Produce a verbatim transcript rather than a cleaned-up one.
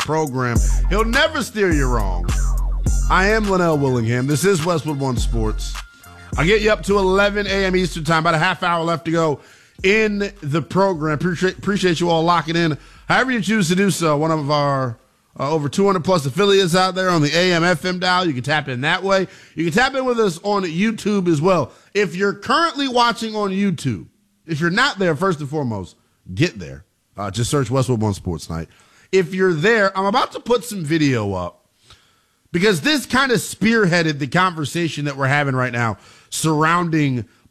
program. He'll never steer you wrong. I am Linnell Willingham. This is Westwood One Sports. I'll get you up to eleven a.m. Eastern time. About a half hour left to go in the program. Appreciate, appreciate you all locking in. However you choose to do so, one of our uh, over two hundred plus affiliates out there on the A M F M dial. You can tap in that way. You can tap in with us on YouTube as well. If you're currently watching on YouTube, if you're not there, first and foremost, get there. Uh, just search Westwood One Sports Night. If you're there, I'm about to put some video up because this kind of spearheaded the conversation that we're having right now surrounding